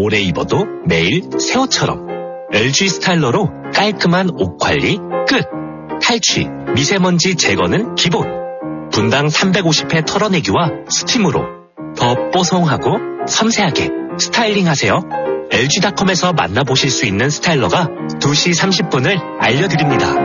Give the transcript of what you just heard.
오래 입어도 매일 새 옷처럼. LG 스타일러로 깔끔한 옷 관리 끝. 탈취, 미세먼지 제거는 기본. 분당 350회 털어내기와 스팀으로 더 뽀송하고 섬세하게 스타일링 하세요. LG닷컴에서 만나보실 수 있는 스타일러가 2시 30분을 알려드립니다.